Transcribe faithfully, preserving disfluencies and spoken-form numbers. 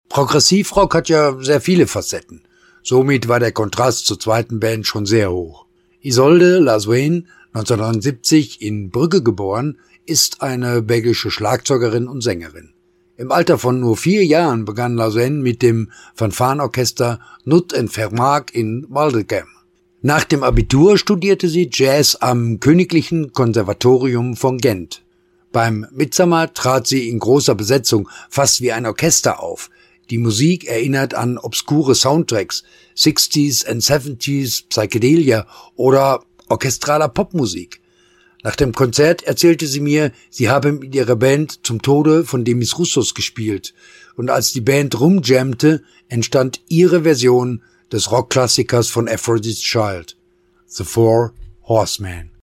Progressivrock hat ja sehr viele Facetten. Somit war der Kontrast zur zweiten Band schon sehr hoch. Isolde Laswijn, neunzehnhundertneunundsiebzig in Brugge geboren, ist eine belgische Schlagzeugerin und Sängerin. Im Alter von nur vier Jahren begann Laswijn mit dem Fanfarenorchester Nutt en Vermaak in Waldegem. Nach dem Abitur studierte sie Jazz am Königlichen Konservatorium von Gent. Beim Midsomer trat sie in großer Besetzung, fast wie ein Orchester auf. Die Musik erinnert an obskure Soundtracks, sixties and seventies, Psychedelia oder orchestraler Popmusik. Nach dem Konzert erzählte sie mir, sie habe mit ihrer Band zum Tode von Demis Roussos gespielt. Und als die Band rumjammte, entstand ihre Version des Rockklassikers von Aphrodite's Child, The Four Horsemen.